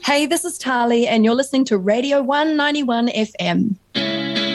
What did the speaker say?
Hey, this is Tali, and you're listening to Radio 191 FM.